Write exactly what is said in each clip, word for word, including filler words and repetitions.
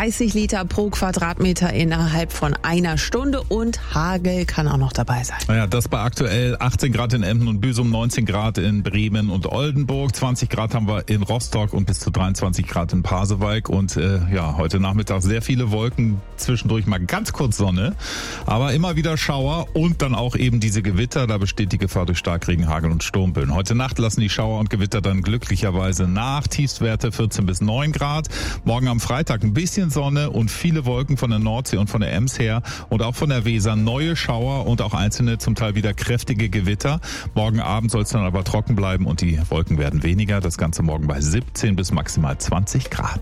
dreißig Liter pro Quadratmeter innerhalb von einer Stunde und Hagel kann auch noch dabei sein. Naja, das bei aktuell achtzehn Grad in Emden und Büsum, neunzehn Grad in Bremen und Oldenburg, zwanzig Grad haben wir in Rostock und bis zu dreiundzwanzig Grad in Pasewalk und äh, ja, heute Nachmittag sehr viele Wolken, zwischendurch mal ganz kurz Sonne, aber immer wieder Schauer und dann auch eben diese Gewitter, da besteht die Gefahr durch Starkregen, Hagel und Sturmböen. Heute Nacht lassen die Schauer und Gewitter dann glücklicherweise nach, Tiefstwerte vierzehn bis neun Grad. Morgen am Freitag ein bisschen Sonne und viele Wolken von der Nordsee und von der Ems her und auch von der Weser, neue Schauer und auch einzelne zum Teil wieder kräftige Gewitter. Morgen Abend soll es dann aber trocken bleiben und die Wolken werden weniger. Das Ganze morgen bei siebzehn bis maximal zwanzig Grad.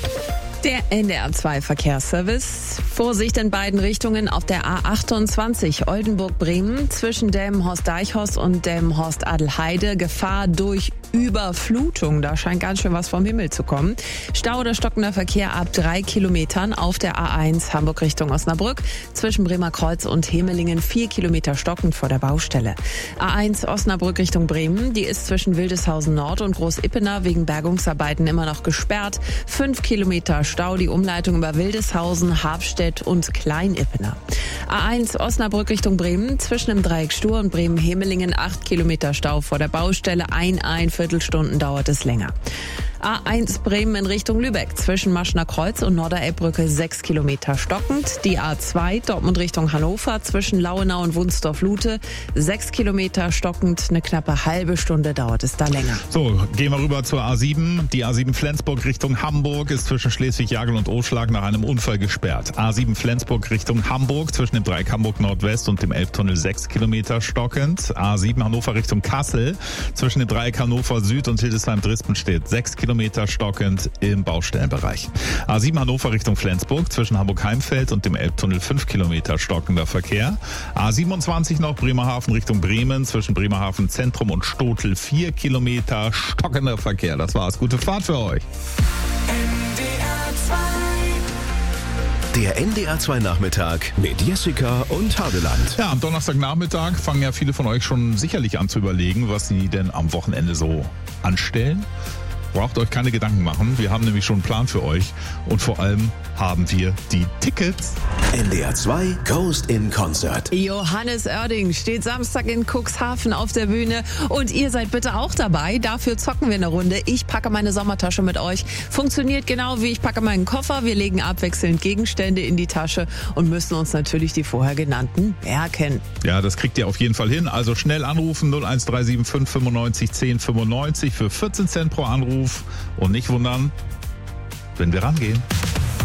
Der N D R zwei Verkehrsservice. Vorsicht in beiden Richtungen auf der A achtundzwanzig Oldenburg-Bremen zwischen Delmenhorst-Deichhorst und Delmenhorst-Adelheide. Gefahr durch Überflutung. Da scheint ganz schön was vom Himmel zu kommen. Stau oder stockender Verkehr ab drei Kilometern auf der A eins Hamburg Richtung Osnabrück. Zwischen Bremer Kreuz und Hemelingen vier Kilometer stockend vor der Baustelle. A eins Osnabrück Richtung Bremen. Die ist zwischen Wildeshausen Nord und Groß-Ippener wegen Bergungsarbeiten immer noch gesperrt. Fünf Kilometer Stau, die Umleitung über Wildeshausen, Habstedt und Klein-Ippener. A eins Osnabrück Richtung Bremen, zwischen dem Dreieck Stur und Bremen-Hemelingen acht Kilometer Stau vor der Baustelle, ein, ein Viertelstunden dauert es länger. A eins Bremen in Richtung Lübeck, zwischen Maschner Kreuz und Norderelbbrücke sechs Kilometer stockend. Die A zwei Dortmund Richtung Hannover, zwischen Lauenau und Wunsdorf-Lute sechs Kilometer stockend, eine knappe halbe Stunde dauert es da länger. So, gehen wir rüber zur A sieben. Die A sieben Flensburg Richtung Hamburg ist zwischen Schleswig-Jagel und Oschlag nach einem Unfall gesperrt. A sieben Flensburg Richtung Hamburg zwischen dem Dreieck Hamburg Nordwest und dem Elbtunnel sechs Kilometer stockend. A sieben Hannover Richtung Kassel zwischen dem Dreieck Hannover Süd und Hildesheim-Drispenstedt sechs Kilometer stockend im Baustellenbereich. A sieben Hannover Richtung Flensburg zwischen Hamburg-Heimfeld und dem Elbtunnel fünf Kilometer stockender Verkehr. A siebenundzwanzig noch Bremerhaven Richtung Bremen zwischen Bremerhaven Zentrum und Stotel vier Kilometer stockender Verkehr. Das war's. Gute Fahrt für euch. Der N D R zwei Nachmittag mit Jessica und Hadeland. Ja, am Donnerstagnachmittag fangen ja viele von euch schon sicherlich an zu überlegen, was sie denn am Wochenende so anstellen. Braucht euch keine Gedanken machen. Wir haben nämlich schon einen Plan für euch. Und vor allem haben wir die Tickets. N D R zwei Ghost in Concert. Johannes Oerding steht Samstag in Cuxhaven auf der Bühne. Und ihr seid bitte auch dabei. Dafür zocken wir eine Runde. Ich packe meine Sommertasche mit euch. Funktioniert genau wie ich packe meinen Koffer. Wir legen abwechselnd Gegenstände in die Tasche und müssen uns natürlich die vorher genannten merken. Ja, das kriegt ihr auf jeden Fall hin. Also schnell anrufen null eins drei sieben fünf fünfundneunzig zehn fünfundneunzig für vierzehn Cent pro Anruf. Und nicht wundern, wenn wir rangehen.